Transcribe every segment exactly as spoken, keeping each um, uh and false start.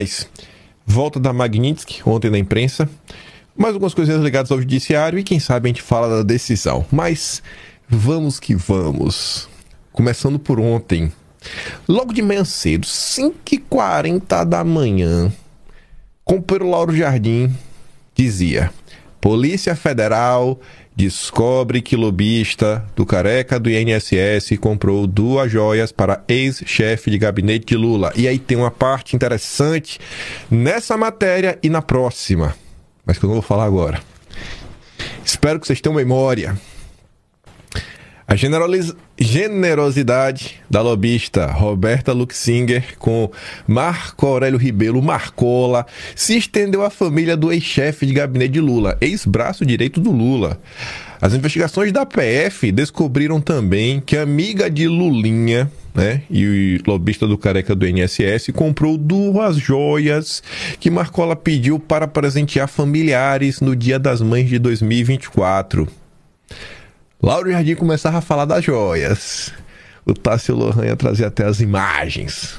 Volta da Magnitsky, ontem na imprensa. Mais algumas coisinhas ligadas ao judiciário e quem sabe a gente fala da decisão. Mas vamos que vamos. Começando por ontem. Logo de manhã cedo, cinco e quarenta da manhã, companheiro Lauro Jardim dizia: Polícia Federal descobre que lobista do Careca do I N S S comprou duas joias para ex-chefe de gabinete de Lula. E aí tem uma parte interessante nessa matéria e na próxima, mas que eu não vou falar agora. Espero que vocês tenham memória. A generolis... generosidade da lobista Roberta Luxinger com Marco Aurélio Ribeiro Marcola se estendeu à família do ex-chefe de gabinete de Lula, ex-braço direito do Lula. As investigações da P F descobriram também que a amiga de Lulinha, né, e o lobista do Careca do I N S S comprou duas joias que Marcola pediu para presentear familiares no Dia das Mães de dois mil e vinte e quatro. Lauro Jardim começava a falar das joias. O Tássio Lohan ia trazer até as imagens.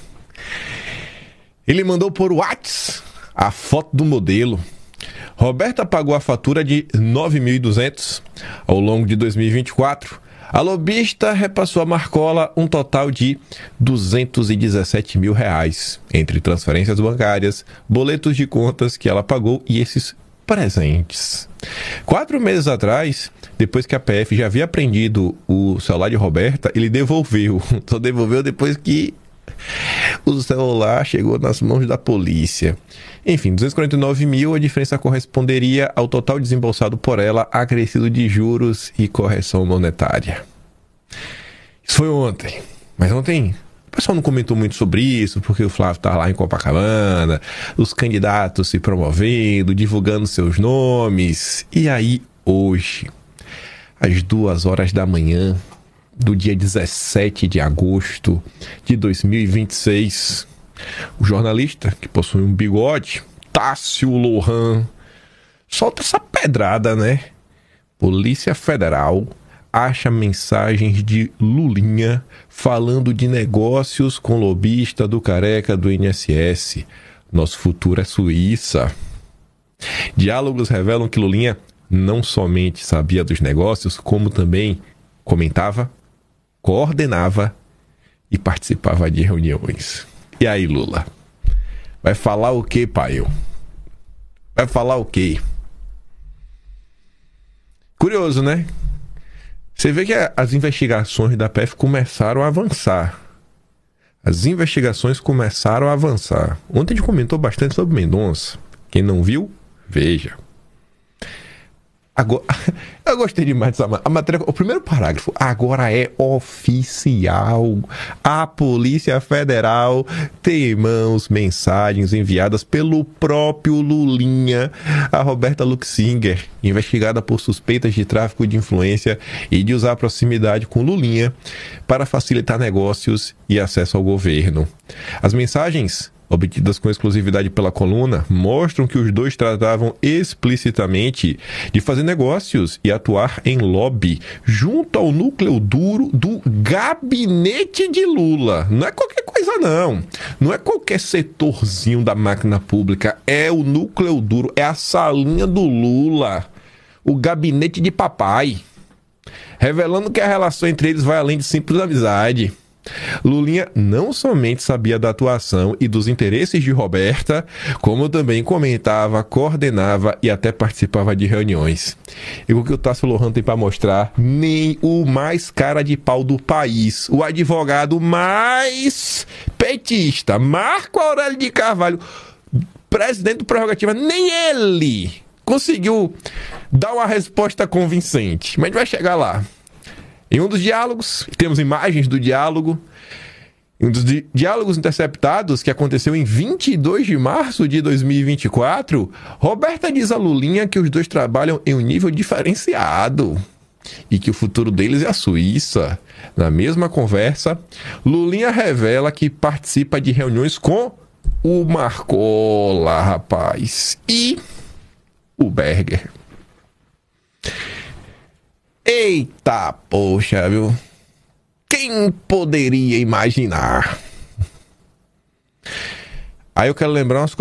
Ele mandou por WhatsApp a foto do modelo. Roberta pagou a fatura de nove mil e duzentos reais ao longo de dois mil e vinte e quatro. A lobista repassou a Marcola um total de duzentos e dezessete mil reais, entre transferências bancárias, boletos de contas que ela pagou e esses presentes. Quatro meses atrás, depois que a P F já havia apreendido o celular de Roberta, ele devolveu. Só devolveu depois que o celular chegou nas mãos da polícia. Enfim, duzentos e quarenta e nove mil, a diferença corresponderia ao total desembolsado por ela, acrescido de juros e correção monetária. Isso foi ontem. Mas ontem o pessoal não comentou muito sobre isso, porque o Flávio estava lá em Copacabana, os candidatos se promovendo, divulgando seus nomes. E aí, hoje, às duas horas da manhã do dia dezessete de agosto de dois mil e vinte e seis, o jornalista, que possui um bigode, Tássio Lohan, solta essa pedrada, né? Polícia Federal acha mensagens de Lulinha falando de negócios com lobista do Careca do I N S S. Nosso futuro é Suíça. Diálogos revelam que Lulinha não somente sabia dos negócios, como também comentava, coordenava e participava de reuniões. E aí, Lula? Vai falar o quê, pai? Vai falar o quê? Curioso, né? Você vê que as investigações da P F começaram a avançar. As investigações começaram a avançar. Ontem a gente comentou bastante sobre Mendonça. Quem não viu, veja. Agora, eu gostei demais dessa matéria. A matéria. O primeiro parágrafo. Agora é oficial. A Polícia Federal tem em mãos mensagens enviadas pelo próprio Lulinha a Roberta Luxinger, investigada por suspeitas de tráfico de influência e de usar proximidade com Lulinha para facilitar negócios e acesso ao governo. As mensagens, obtidas com exclusividade pela coluna, mostram que os dois tratavam explicitamente de fazer negócios e atuar em lobby junto ao núcleo duro do gabinete de Lula. Não é qualquer coisa, não. Não é qualquer setorzinho da máquina pública. É o núcleo duro, é a salinha do Lula. O gabinete de papai. Revelando que a relação entre eles vai além de simples amizade. Lulinha não somente sabia da atuação e dos interesses de Roberta, como também comentava, coordenava e até participava de reuniões. E o que o Tássio Lohan tem para mostrar, nem o mais cara de pau do país, o advogado mais petista, Marco Aurélio de Carvalho, presidente do Prerrogativa, nem ele conseguiu dar uma resposta convincente. Mas a gente vai chegar lá. Em um dos diálogos, temos imagens do diálogo, um dos di- diálogos interceptados que aconteceu em vinte e dois de março de dois mil e vinte e quatro, Roberta diz a Lulinha que os dois trabalham em um nível diferenciado e que o futuro deles é a Suíça. Na mesma conversa, Lulinha revela que participa de reuniões com o Marcola, rapaz, e o Berger. Eita, poxa, viu? Quem poderia imaginar? Aí eu quero lembrar umas